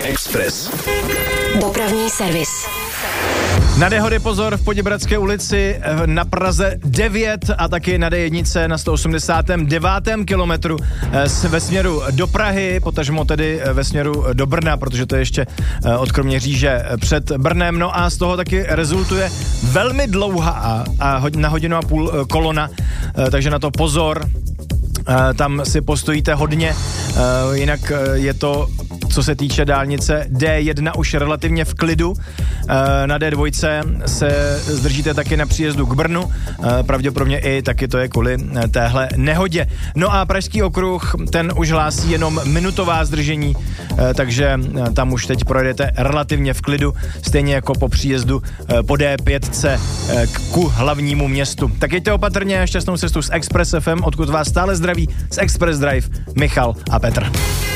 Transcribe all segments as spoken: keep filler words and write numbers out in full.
Express. Dopravní servis. Na nehody pozor v Poděbradské ulici na Praze devět a taky na dé jedna na sto osmdesátém devátém kilometru ve směru do Prahy, potažmo tedy ve směru do Brna, protože to je ještě od Kroměříže před Brnem. No a z toho taky rezultuje velmi dlouhá a na hodinu a půl kolona, takže na to pozor. Tam si postojíte hodně, jinak je to, co se týče dálnice dé jedna, už relativně v klidu. Na dé dva se zdržíte taky na příjezdu k Brnu, pravděpodobně i taky to je kvůli téhle nehodě. No a Pražský okruh, ten už hlásí jenom minutová zdržení, takže tam už teď projedete relativně v klidu, stejně jako po příjezdu po dé pět ku hlavnímu městu. Tak jeďte opatrně, šťastnou cestu s Express ef em, odkud vás stále zdraví z Express Drive Michal a Petr.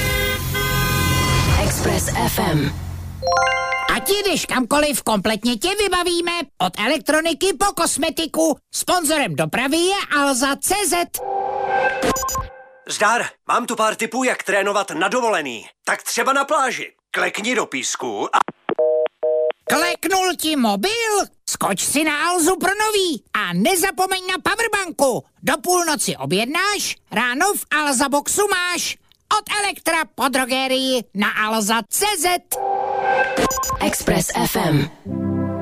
Express ef em. Ať jdeš kamkoliv, kompletně tě vybavíme. Od elektroniky po kosmetiku. Sponzorem dopravy je Alza tečka cé zet. Zdar, mám tu pár tipů, jak trénovat na dovolený. Tak třeba na pláži. Klekni do písku a... Kleknul ti mobil? Skoč si na Alzu pro nový a nezapomeň na powerbanku. Do půlnoci objednáš, ráno v Alza boxu máš. Od Elektra po drogerii na alza tečka cé zet. Express ef em.